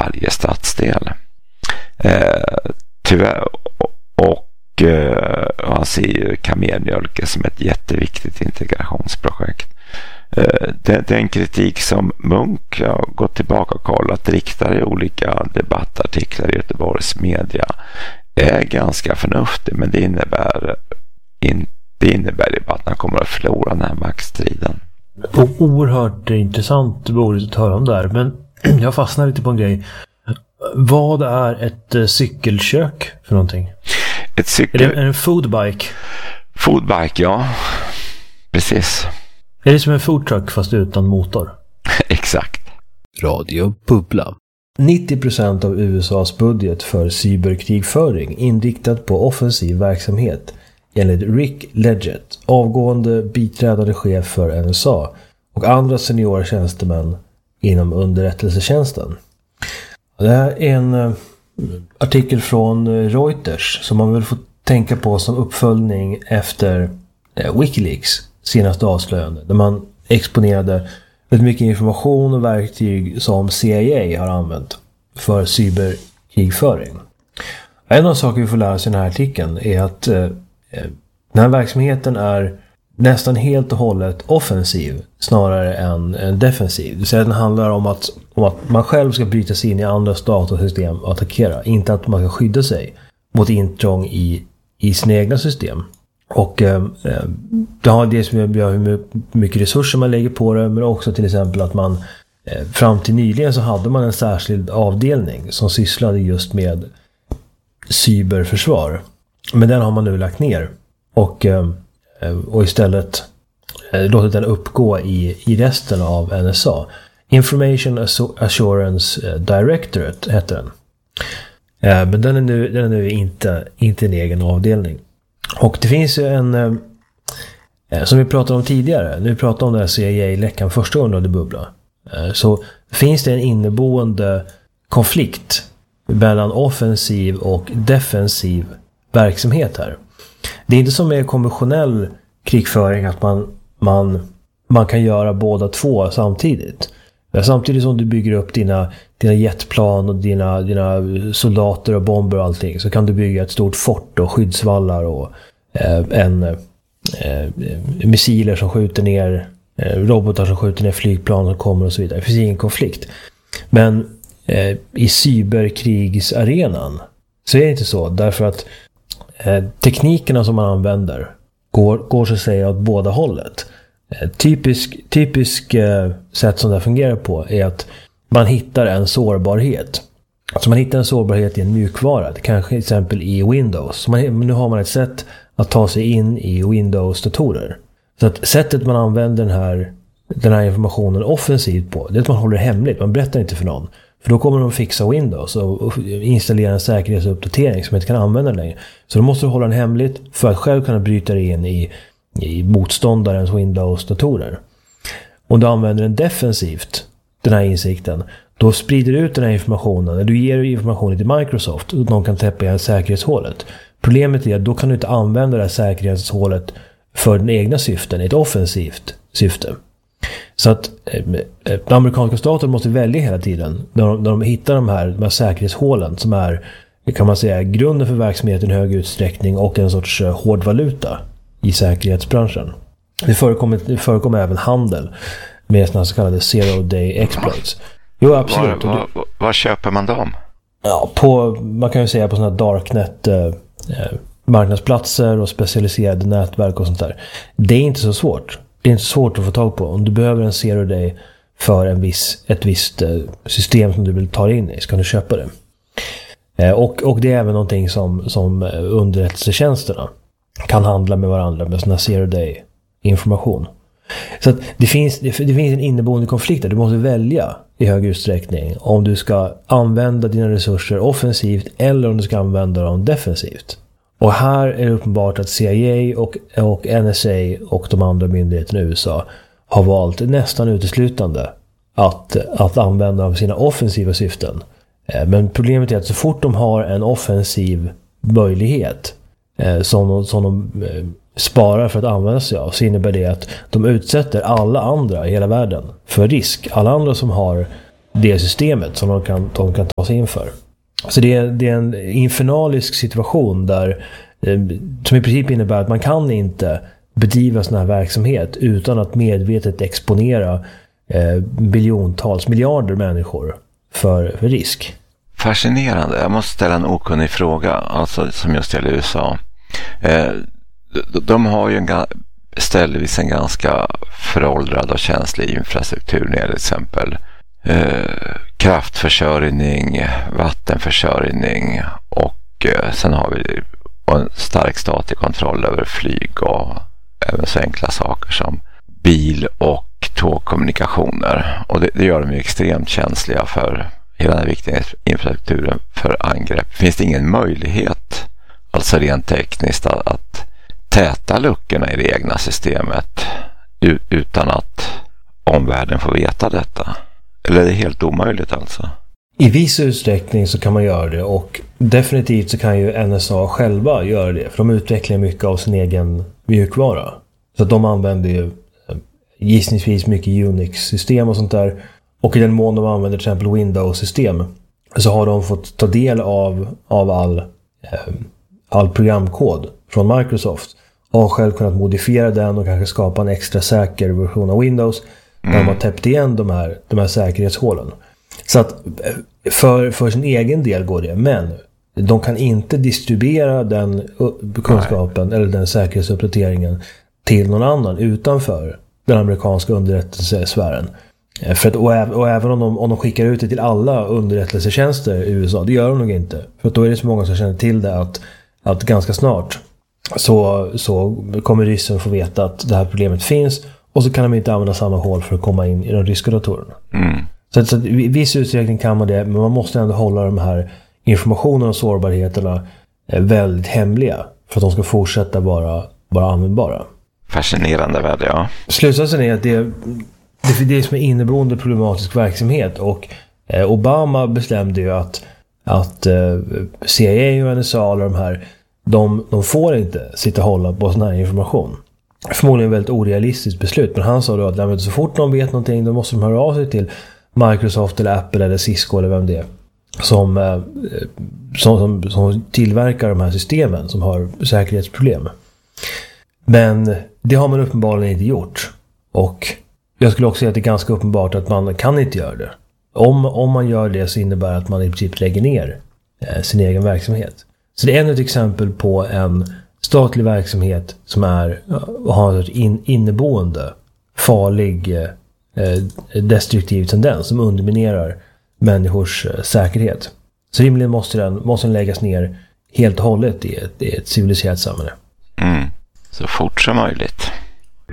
varje stadsdel. Tyvärr, och han ser ju kamelmjölken som ett jätteviktigt integrationsprojekt. Den kritik som Munk har gått tillbaka och kollat riktar i olika debattartiklar i Göteborgs media är ganska förnuftig, men det innebär att man kommer att förlora den här maktstriden. Oerhört intressant Boris att höra om det här, men jag fastnar lite på en grej. Vad är ett cykelsök för någonting? Är det en foodbike? Foodbike, ja. Precis. Är det som en foodtruck fast utan motor? Exakt. Radio Bubbla. 90% av USAs budget för cyberkrigföring inriktad på offensiv verksamhet, enligt Rick Leggett, avgående biträdande chef för NSA och andra seniora tjänstemän inom underrättelsetjänsten. Det här är en artikel från Reuters som man vill få tänka på som uppföljning efter Wikileaks senaste avslöjande, där man exponerade väldigt mycket information och verktyg som CIA har använt för cyberkrigföring. En av saker vi får lära sig i den här artikeln är att den här verksamheten är nästan helt och hållet offensiv snarare än defensiv. Det vill säga att den handlar om att man själv ska bryta sig in i andra datasystem och attackera. Inte att man ska skydda sig mot intrång i sina egna system. Och det har det som gör hur mycket resurser man lägger på det, men också till exempel att man fram till nyligen så hade man en särskild avdelning som sysslade just med cyberförsvar. Men den har man nu lagt ner och istället låtit den uppgå i resten av NSA. Information Assurance Directorate heter den. Men den är nu inte en egen avdelning. Och det finns ju en som vi pratade om tidigare, nu pratar om den här CIA-läckan första gången det bubbla. Så finns det en inneboende konflikt mellan offensiv och defensiv verksamhet här. Det är inte som med konventionell krigföring att man kan göra båda två samtidigt. Samtidigt som du bygger upp dina jetplan och dina soldater och bomber och allting, så kan du bygga ett stort fort och skyddsvallar och missiler som skjuter ner, robotar som skjuter ner flygplan och kommer och så vidare. Det finns ingen konflikt. Men i cyberkrigsarenan så är det inte så, därför att teknikerna som man använder går så att säga åt båda hållet. Typisk sätt som det fungerar på är att man hittar en sårbarhet. Alltså man hittar en sårbarhet i en mjukvara, kanske till exempel i Windows. Nu har man ett sätt att ta sig in i Windows-datorer. Så att sättet man använder den här informationen offensivt på, det är att man håller det hemligt. Man berättar inte för någon. För då kommer de fixa Windows och installera en säkerhetsuppdatering som inte kan använda längre. Så då måste du hålla den hemligt för att själv kunna bryta dig in i motståndarens Windows-datorer. Om du använder den defensivt, den här insikten, då sprider du ut den här informationen. Du ger informationen till Microsoft och de kan täppa igen säkerhetshålet. Problemet är att då kan du inte använda det här säkerhetshålet för den egna syften, ett offensivt syfte. Så att den amerikanska staten måste välja hela tiden när de hittar de här säkerhetshålen som är, kan man säga, grunden för verksamheten i hög utsträckning och en sorts hårdvaluta i säkerhetsbranschen. Det förekommer även handel med såna så kallade zero day exploits. Jo, absolut. Var köper man dem? Ja, man kan ju säga på såna darknet marknadsplatser och specialiserade nätverk och sånt där. Det är inte så svårt. Det är inte svårt att få tag på. Om du behöver en zero day för ett visst system som du vill ta in i, så kan du köpa det. Och det är även någonting som underrättelsetjänsterna kan handla med varandra med såna zero day information. Så att det finns en inneboende konflikt där. Du måste välja i hög utsträckning om du ska använda dina resurser offensivt eller om du ska använda dem defensivt. Och här är det uppenbart att CIA och NSA och de andra myndigheterna i USA har valt nästan uteslutande att använda sina offensiva syften. Men problemet är att så fort de har en offensiv möjlighet som de sparar för att använda sig av, så innebär det att de utsätter alla andra i hela världen för risk. Alla andra som har det systemet som de kan ta sig inför. Så det är en infernalisk situation där, som i princip innebär att man kan inte bedriva sån här verksamhet utan att medvetet exponera miljarder människor för risk. Fascinerande. Jag måste ställa en okunnig fråga, alltså som just gäller USA. De har ju ställvis en ganska föråldrad och känslig infrastruktur när det gäller till exempel kraftförsörjning, vattenförsörjning och sen har vi en stark statlig kontroll över flyg och även så enkla saker som bil och tågkommunikationer. Och det gör dem ju extremt känsliga för hela den här viktiga infrastrukturen för angrepp. Finns det ingen möjlighet, alltså rent tekniskt, att täta luckorna i det egna systemet utan att omvärlden får veta detta? Eller är det helt omöjligt alltså? I viss utsträckning så kan man göra det, och definitivt så kan ju NSA själva göra det, för de utvecklar mycket av sin egen mjukvara. Så att de använder ju gissningsvis mycket Unix-system och sånt där. Och i den mån de använder till exempel Windows-system så har de fått ta del av all programkod från Microsoft och har själv kunnat modifiera den och kanske skapa en extra säker version av Windows där de har täppt igen de här säkerhetshålen. Så att för sin egen del går det, men de kan inte distribuera den kunskapen eller den säkerhetsuppdateringen till någon annan utanför den amerikanska underrättelsesfären. För att, och även om de skickar ut det till alla underrättelsetjänster i USA, det gör de nog inte. För att då är det så många som känner till det att ganska snart så kommer ryssen få veta att det här problemet finns, och så kan de inte använda samma hål för att komma in i de ryska datorerna. Så i viss utsträckning kan man det, men man måste ändå hålla de här informationen och sårbarheterna väldigt hemliga för att de ska fortsätta vara användbara. Fascinerande väl, ja. Slutsatsen är att det är som en inneboende problematisk verksamhet, och Obama bestämde ju att CIA och NSA och de här, de får inte sitta och hålla på sån här information. Förmodligen väldigt orealistiskt beslut, men han sa då att så fort de vet någonting då måste de höra av sig till Microsoft eller Apple eller Cisco eller vem det är som tillverkar de här systemen som har säkerhetsproblem. Men det har man uppenbarligen inte gjort, och jag skulle också säga att det är ganska uppenbart att man kan inte göra det. Om man gör det så innebär det att man i princip lägger ner sin egen verksamhet. Så det är ännu ett exempel på en statlig verksamhet som har en inneboende farlig destruktiv tendens som underminerar människors säkerhet. Så rimligen måste den läggas ner helt och hållet i ett civiliserat samhälle. Så fort som möjligt.